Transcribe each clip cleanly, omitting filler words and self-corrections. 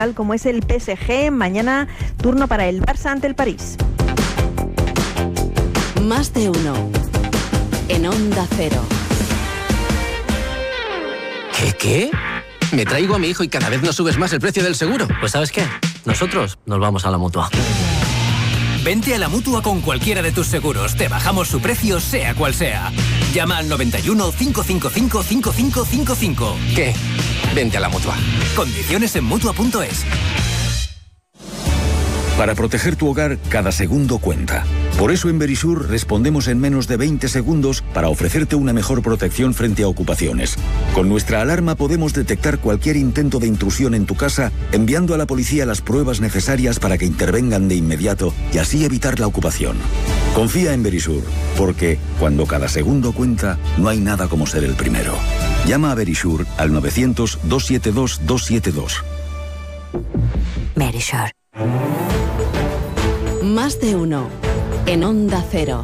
como es el PSG. Mañana turno para el Barça ante el París. Más de uno en Onda Cero. ¿Qué? Me traigo a mi hijo y cada vez nos subes más el precio del seguro. Pues ¿sabes qué? Nosotros nos vamos a la Mutua. Vente a la Mutua con cualquiera de tus seguros. Te bajamos su precio, sea cual sea. Llama al 91 555 5555. ¿Qué? Vente a la Mutua. Condiciones en Mutua.es. Para proteger tu hogar, cada segundo cuenta. Por eso en Verisur respondemos en menos de 20 segundos para ofrecerte una mejor protección frente a ocupaciones. Con nuestra alarma podemos detectar cualquier intento de intrusión en tu casa, enviando a la policía las pruebas necesarias para que intervengan de inmediato y así evitar la ocupación. Confía en Verisur, porque cuando cada segundo cuenta, no hay nada como ser el primero. Llama a Verisur al 900-272-272. Verisur. Más de uno en Onda Cero.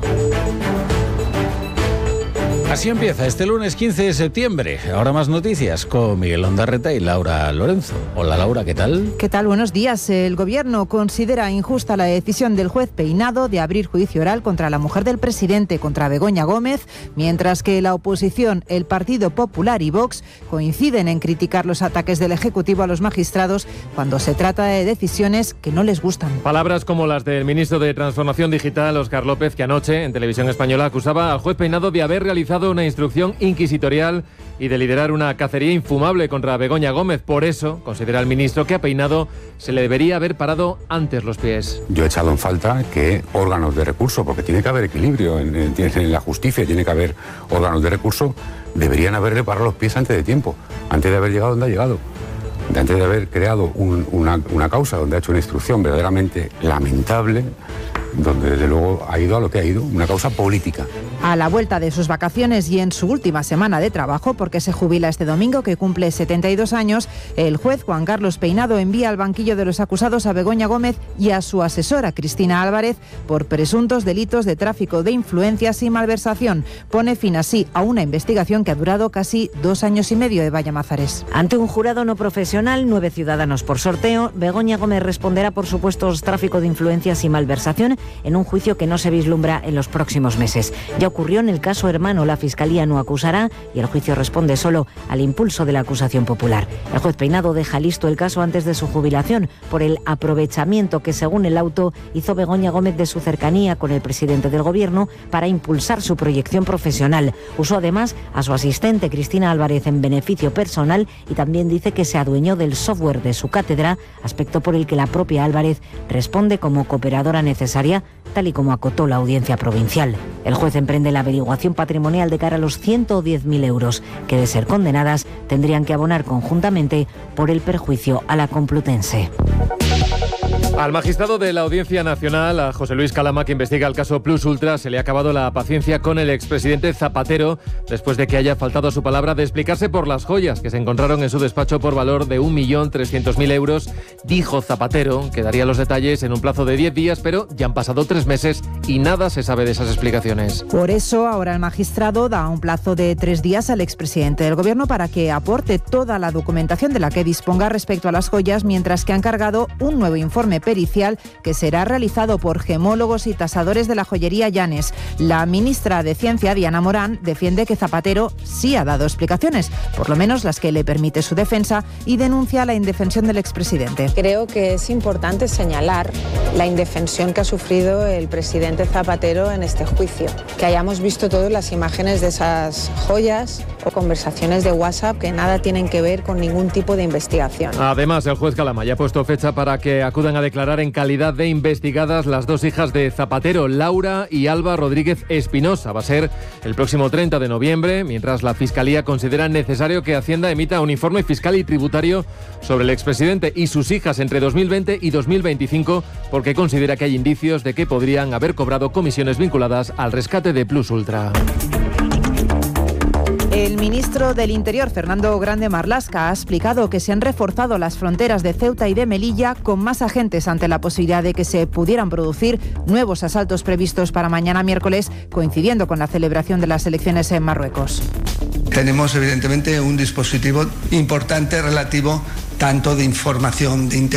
Así empieza este lunes 15 de septiembre. Ahora más noticias con Miguel Ondarreta y Laura Lorenzo. Hola Laura, ¿qué tal? ¿Qué tal? Buenos días. El Gobierno considera injusta la decisión del juez Peinado de abrir juicio oral contra la mujer del presidente, contra Begoña Gómez, mientras que la oposición, el Partido Popular y Vox coinciden en criticar los ataques del Ejecutivo a los magistrados cuando se trata de decisiones que no les gustan. Palabras como las del ministro de Transformación Digital, Óscar López, que anoche en Televisión Española acusaba al juez Peinado de haber realizado una instrucción inquisitorial y de liderar una cacería infumable contra Begoña Gómez. Por eso, considera el ministro que a Peinado se le debería haber parado antes los pies. Yo he echado en falta que órganos de recurso, porque tiene que haber equilibrio en la justicia, tiene que haber órganos de recurso, deberían haberle parado los pies antes de tiempo, antes de haber llegado donde ha llegado, antes de haber creado una causa donde ha hecho una instrucción verdaderamente lamentable, donde desde luego ha ido a lo que ha ido, una causa política. A la vuelta de sus vacaciones y en su última semana de trabajo, porque se jubila este domingo, que cumple 72 años, el juez Juan Carlos Peinado envía al banquillo de los acusados a Begoña Gómez y a su asesora Cristina Álvarez por presuntos delitos de tráfico de influencias y malversación. Pone fin así a una investigación que ha durado casi 2 años y medio. Eva Llamazares. Ante un jurado no profesional, 9 ciudadanos por sorteo, Begoña Gómez responderá por supuestos tráfico de influencias y malversación en un juicio que no se vislumbra en los próximos meses. Ya ocurrió en el caso Hermano, la Fiscalía no acusará y el juicio responde solo al impulso de la acusación popular. El juez Peinado deja listo el caso antes de su jubilación por el aprovechamiento que, según el auto, hizo Begoña Gómez de su cercanía con el presidente del Gobierno para impulsar su proyección profesional. Usó además a su asistente Cristina Álvarez en beneficio personal y también dice que se adueñó del software de su cátedra, aspecto por el que la propia Álvarez responde como cooperadora necesaria, tal y como acotó la audiencia provincial. El juez emprende la averiguación patrimonial de cara a los 110.000 euros que, de ser condenadas, tendrían que abonar conjuntamente por el perjuicio a la Complutense. Al magistrado de la Audiencia Nacional, a José Luis Calama, que investiga el caso Plus Ultra, se le ha acabado la paciencia con el expresidente Zapatero después de que haya faltado a su palabra de explicarse por las joyas que se encontraron en su despacho por valor de 1.300.000 euros. Dijo Zapatero que daría los detalles en un plazo de 10 días, pero ya han pasado 3 meses y nada se sabe de esas explicaciones. Por eso, ahora el magistrado da un plazo de 3 días al expresidente del Gobierno para que aporte toda la documentación de la que disponga respecto a las joyas, mientras que ha encargado un nuevo informe pericial que será realizado por gemólogos y tasadores de la joyería Llanes. La ministra de Ciencia, Diana Morán, defiende que Zapatero sí ha dado explicaciones, por lo menos las que le permite su defensa, y denuncia la indefensión del expresidente. Creo que es importante señalar la indefensión que ha sufrido el presidente Zapatero en este juicio. Que hayamos visto todas las imágenes de esas joyas o conversaciones de WhatsApp que nada tienen que ver con ningún tipo de investigación. Además, el juez Calama ya ha puesto fecha para que acudan a declarar en calidad de investigadas las 2 hijas de Zapatero, Laura y Alba Rodríguez Espinosa. Va a ser el próximo 30 de noviembre, mientras la Fiscalía considera necesario que Hacienda emita un informe fiscal y tributario sobre el expresidente y sus hijas entre 2020 y 2025, porque considera que hay indicios de que podrían haber cobrado comisiones vinculadas al rescate de Plus Ultra. El ministro del Interior, Fernando Grande Marlaska, ha explicado que se han reforzado las fronteras de Ceuta y de Melilla con más agentes ante la posibilidad de que se pudieran producir nuevos asaltos previstos para mañana miércoles, coincidiendo con la celebración de las elecciones en Marruecos. tenemos evidentemente un dispositivo importante relativo tanto de información de